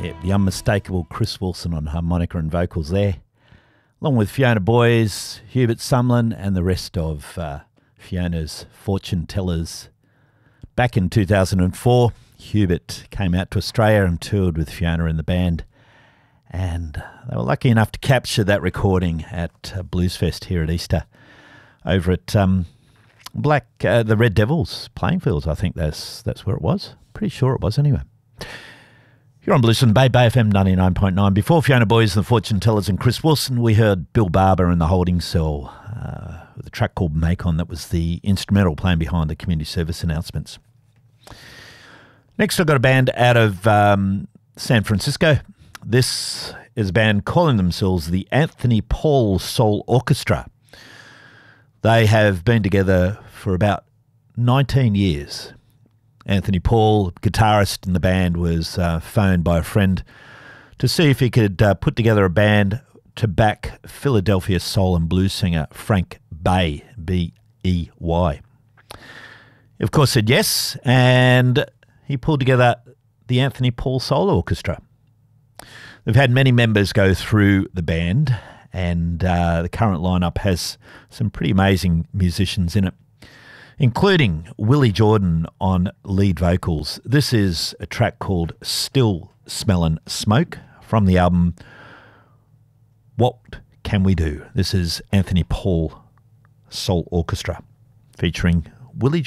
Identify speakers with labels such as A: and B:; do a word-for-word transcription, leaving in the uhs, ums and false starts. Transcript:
A: Yeah, the unmistakable Chris Wilson on harmonica and vocals there, along with Fiona Boyes, Hubert Sumlin and the rest of uh, Fiona's fortune tellers. Back in two thousand four, Hubert came out to Australia and toured with Fiona in the band, and they were lucky enough to capture that recording at uh, Bluesfest here at Easter, over at um, Black uh, the Red Devils playing fields. I think that's that's where it was. Pretty sure it was anyway. You're on Blues in the Bay, Bay F M ninety-nine point nine. Before Fiona Boyes and the Fortune Tellers and Chris Wilson, we heard Bill Barber and the Holding Cell uh, with a track called Macon. That was the instrumental playing behind the community service announcements. Next, I've got a band out of um, San Francisco. This is a band calling themselves the Anthony Paul Soul Orchestra. They have been together for about nineteen years. Anthony Paul, guitarist in the band, was uh, phoned by a friend to see if he could uh, put together a band to back Philadelphia soul and blues singer Frank Bay, B E Y. He, of course, said yes, and he pulled together the Anthony Paul Soul Orchestra. They've had many members go through the band, and uh, the current lineup has some pretty amazing musicians in it, including Willie Jordan on lead vocals. This is a track called Still Smellin' Smoke from the album What Can We Do? This is Anthony Paul Soul Orchestra featuring Willie Jordan.